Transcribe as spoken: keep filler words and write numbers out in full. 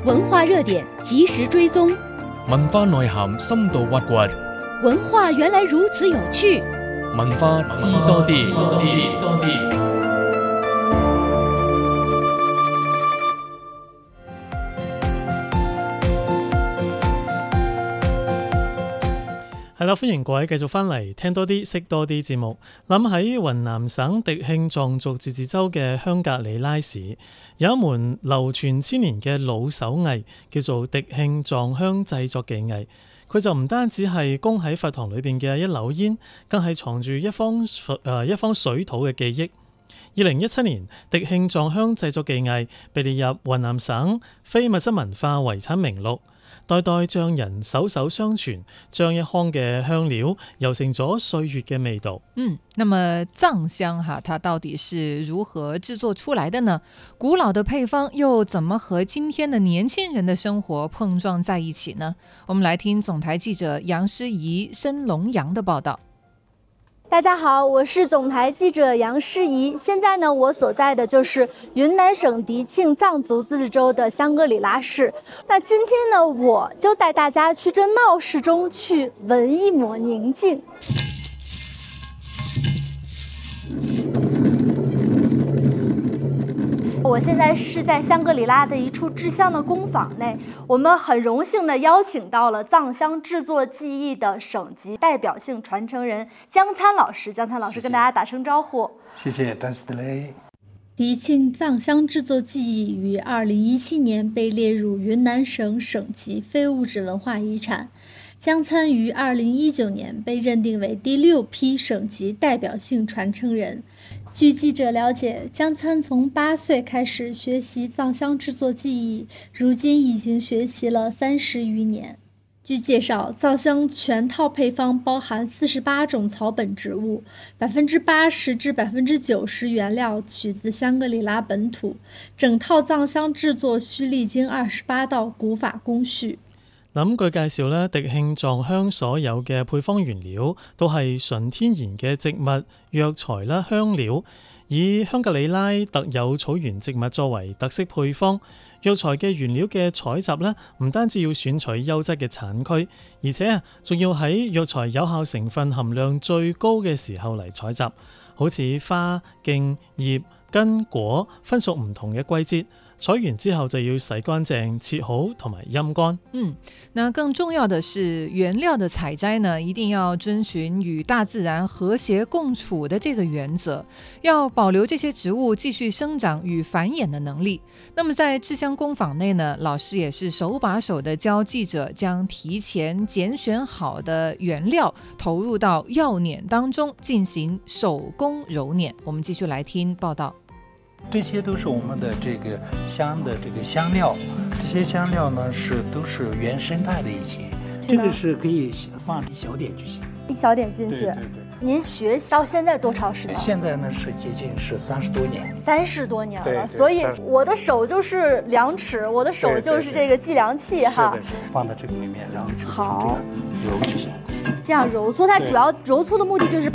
文化热点及时追踪， 文化內涵深度挖掘， 文化原來如此有趣， 文化知多啲。知多啲。 係啦，歡迎各位繼續翻嚟聽多啲識多啲節目。諗喺雲南省迪慶藏族自治州嘅香格里拉市，有一門流傳千年嘅老手藝，叫做迪慶藏香製作技藝。佢就唔單止係供喺佛堂裏邊嘅一縷煙，更係藏住一方誒、呃、一方水土嘅記憶。二零一七年，迪慶藏香製作技藝被列入雲南省非物質文化遺產名錄。代代匠人手手相傳，將一腔嘅香料揉成咗歲月嘅味道。 嗯，那麼藏香哈，它到底是如何製作出來的呢？古老的配方又怎麼和今天的年輕人的生活碰撞在一起呢？我們來聽總台記者楊詩怡、申龍陽的報道。 大家好，我是總台記者楊詩怡。現在呢，我所在的就是雲南省迪慶藏族自治州的香格里拉市。那今天呢，我就帶大家去這鬧市中去聞一抹寧靜。我現在是在香格里拉的一處製香的工坊內，我們很榮幸地邀請到了藏香製作技藝的省級代表性傳承人江參老師。江參老師跟大家打聲招呼。 謝謝，丹斯德雷。 迪慶藏香製作技藝於二零一七年被列入雲南省省級非物質文化遺產。江參於二零一九年被認定為第六批省級代表性傳承人。據記者了解，江參從八歲開始學習藏香製作技藝，如今已經學習了三十餘年。據介紹，藏香全套配方包含四十八種草本植物，百分之八十至百分之九十原料取自香格里拉本土。整套藏香製作需歷經二十八道古法工序。 咁據介紹咧，迪慶藏香所有嘅配方原料都係純天然嘅植物藥材啦、香料，以香格里拉特有草原植物作為特色配方。藥材嘅原料嘅採集咧，唔單止要選取優質嘅產區，而且啊，仲要喺藥材有效成分含量最高嘅時候嚟採集，好似花、莖、葉、根、果，分屬唔同嘅季節。採完之後就要洗乾淨、切好同埋陰乾。 嗯，那更重要的是原料的採摘呢，一定要遵循與大自然和諧共處的這個原則，要保留這些植物繼續生長與繁衍的能力。那麼在製香工坊內呢，老師也是手把手的教記者將提前揀選好的原料投入到藥碾當中進行手工揉捻。我們繼續來聽報道。 這些都是我們的這個香的這個香料，這些香料呢是都是原生態的一些，這個是可以放一小點就行， 一小點進去。對對對。您學到現在多長時間？ 現在呢是接近是三十多年。 三十多年了， 對對， 所以我的手就是量尺，我的手就是這個計量器哈。 是的，是的，放到這個裡面，然後就從這個揉就行。 這樣揉搓，它主要揉搓的目的就是把